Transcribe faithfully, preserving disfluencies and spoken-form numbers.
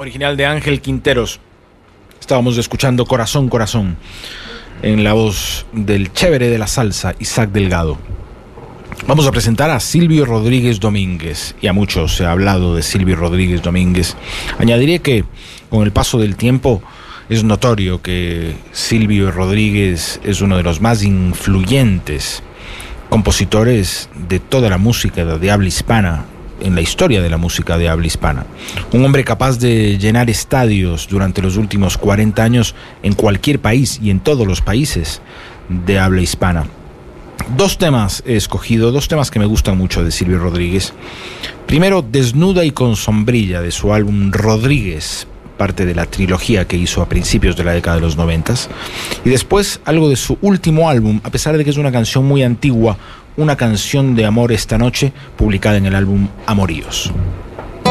original de Ángel Quinteros. Estábamos escuchando Corazón, Corazón, en la voz del chévere de la salsa, Isaac Delgado. Vamos a presentar a Silvio Rodríguez Domínguez, y a muchos se ha hablado de Silvio Rodríguez Domínguez. Añadiré que con el paso del tiempo es notorio que Silvio Rodríguez es uno de los más influyentes compositores de toda la música de habla hispana, en la historia de la música de habla hispana. Un hombre capaz de llenar estadios durante los últimos cuarenta años en cualquier país y en todos los países de habla hispana. Dos temas he escogido, dos temas que me gustan mucho de Silvio Rodríguez. Primero, Desnuda y con sombrilla, de su álbum Rodríguez, parte de la trilogía que hizo a principios de la década de los noventas. Y después algo de su último álbum, a pesar de que es una canción muy antigua, Una canción de amor esta noche, publicada en el álbum Amoríos.